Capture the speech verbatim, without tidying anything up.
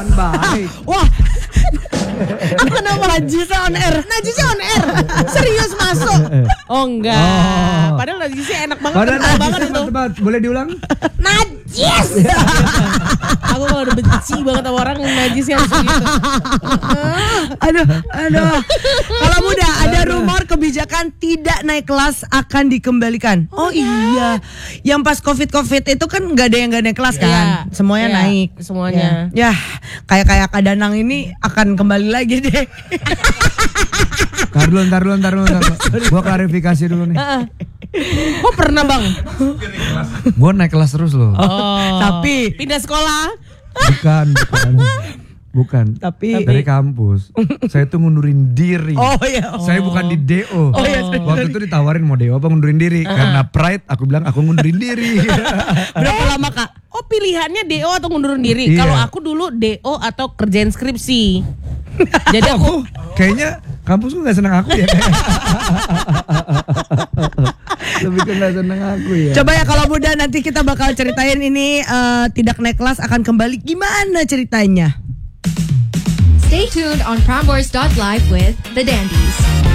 Baik. Wah. Apa nama Najisnya on air? Najisnya on air. Serius masuk. Oh enggak. Oh. Padahal Najisnya enak banget. Padahal kental banget najis itu. teman-teman. Boleh diulang? Najis. Aku kalau udah benci banget sama orang najisnya harus gitu. Aduh, aduh. Kalau muda ada rumor kebijakan tidak naik kelas akan dikembalikan. Oh iya, yang pas covid covid itu kan nggak ada yang nggak naik kelas kan, Iya, semuanya iya, naik. semuanya. Ya, kayak kayak Kak Danang ini akan kembali lagi deh. Ntar dulu, ntar dulu, ntar dulu, ntar dulu. Gua klarifikasi dulu nih. Oh pernah bang? Gua naik kelas terus loh. Oh. Tapi Pindah sekolah? Bukan, bukan. Bukan. Tapi- dari kampus. Saya tuh ngundurin diri. oh iya. Saya bukan di D O. Oh iya, sorry, Waktu sorry. itu ditawarin mau D O apa ngundurin diri. Karena pride aku bilang aku ngundurin diri. Berapa lama Kak? Oh pilihannya D O atau ngundurin diri? Iya. Kalau aku dulu D O atau kerjain skripsi. Jadi aku Aku kayaknya kampusku gak senang aku ya. Lebih ke gak senang aku ya. Coba ya kalau muda nanti kita bakal ceritain ini eh, tidak naik kelas akan kembali gimana ceritanya? Stay tuned on Prambors dot live with The Dandies.